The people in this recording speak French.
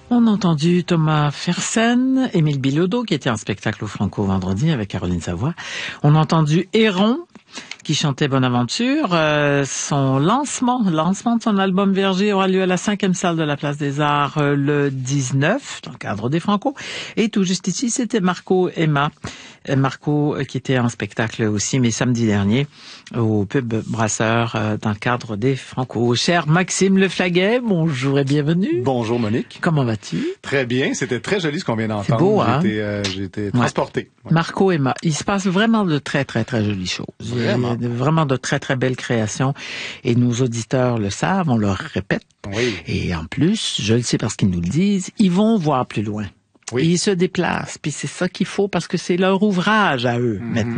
On a entendu Thomas Fersen, Émile Bilodeau, qui était en spectacle au Franco vendredi avec Caroline Savoie. On a entendu Héron, qui chantait Bonaventure. Son lancement de son album Verger aura lieu à la 5e salle de la Place des Arts le 19, dans le cadre des Franco. Et tout juste ici, c'était Marco Emma. Marco qui était en spectacle aussi, mais samedi dernier, au Pub Brasseur, dans le cadre des Franco. Cher Maxime Leflaguet, bonjour et bienvenue. Bonjour Monique. Comment vas-tu? Très bien, c'était très joli ce qu'on vient d'entendre. C'est beau, hein? J'ai été transporté. Ouais. Marco Emma, il se passe vraiment de très, très, très jolies choses. Vraiment. Vraiment de très, très belles créations. Et nos auditeurs le savent, on leur répète. Oui. Et en plus, je le sais parce qu'ils nous le disent, ils vont voir plus loin. Oui. Et ils se déplacent. Puis c'est ça qu'il faut parce que c'est leur ouvrage à eux maintenant.